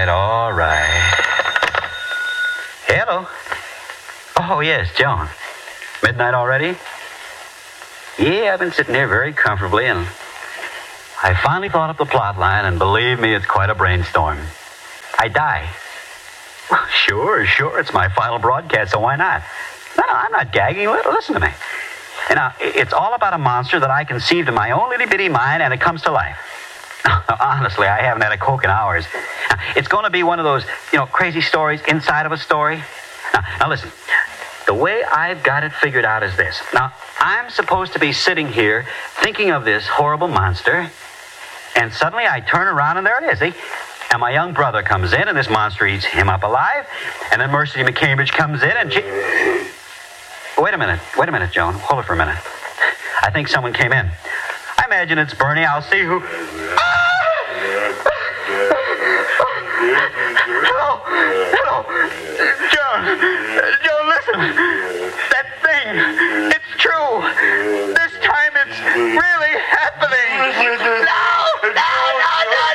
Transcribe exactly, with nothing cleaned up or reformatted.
All right. Hello. Oh, yes, Joan. Midnight already? Yeah, I've been sitting here very comfortably, and I finally thought up the plot line, and believe me, it's quite a brainstorm. I die. Well, sure, sure, it's my final broadcast, so why not? No, no, I'm not gagging. Listen to me. You know, it's all about a monster that I conceived in my own little-bitty mind, and it comes to life. Honestly, I haven't had a Coke in hours. It's going to be one of those, you know, crazy stories inside of a story. Now, now listen, the way I've got it figured out is this. Now, I'm supposed to be sitting here thinking of this horrible monster, and suddenly I turn around and there it is, see? And my young brother comes in, and this monster eats him up alive, and then Mercy McCambridge comes in, and she... Wait a minute, wait a minute, Joan. Hold it for a minute. I think someone came in. I imagine it's Bernie. I'll see who... Hello, hello, Joan, Joan, listen, that thing,